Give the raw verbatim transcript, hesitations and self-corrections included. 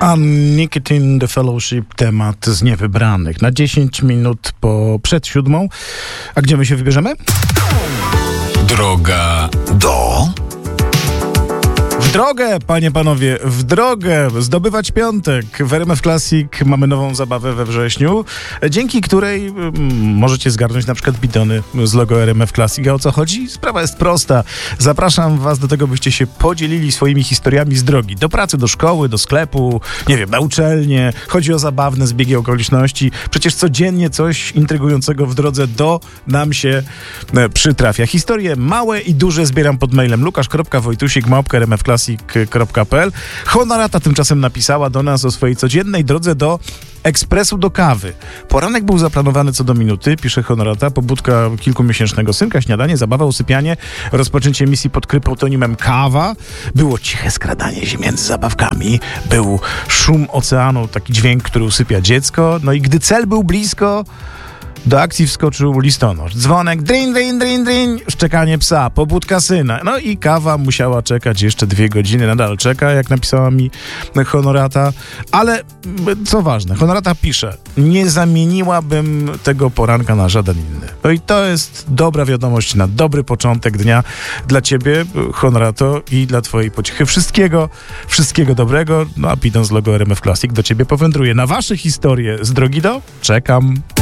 Nicked in the Fellowship, temat z niewybranych. Na dziesięć minut po przed siódmą. A gdzie my się wybierzemy? Droga do... W drogę, panie, panowie, w drogę, zdobywać piątek. W R M F Classic mamy nową zabawę we wrześniu, dzięki której mm, możecie zgarnąć na przykład bidony z logo R M F Classic. A o co chodzi? Sprawa jest prosta. Zapraszam was do tego, byście się podzielili swoimi historiami z drogi. Do pracy, do szkoły, do sklepu, nie wiem, na uczelnię. Chodzi o zabawne zbiegi okoliczności. Przecież codziennie coś intrygującego w drodze do nam się e, przytrafia. Historie małe i duże zbieram pod mailem lukasz kropka wojtusik małpka r m f classic kropka p l. Honorata tymczasem napisała do nas o swojej codziennej drodze do ekspresu do kawy. Poranek był zaplanowany co do minuty, pisze Honorata, pobudka kilkumiesięcznego synka, śniadanie, zabawa, usypianie, rozpoczęcie misji pod kryptonimem kawa. Było ciche skradanie się między zabawkami, był szum oceanu, taki dźwięk, który usypia dziecko, no i gdy cel był blisko, do akcji wskoczył listonosz. Dzwonek, drin, drin, drin, drin, szczekanie psa, pobudka syna. No i kawa musiała czekać jeszcze dwie godziny. Nadal czeka, jak napisała mi Honorata. Ale co ważne, Honorata pisze, nie zamieniłabym tego poranka na żaden inny. No i to jest dobra wiadomość na dobry początek dnia dla ciebie, Honorato, i dla twojej pociechy. Wszystkiego, wszystkiego dobrego. No a bidon z logo R M F Classic do ciebie powędruje. Na wasze historie z drogi do czekam.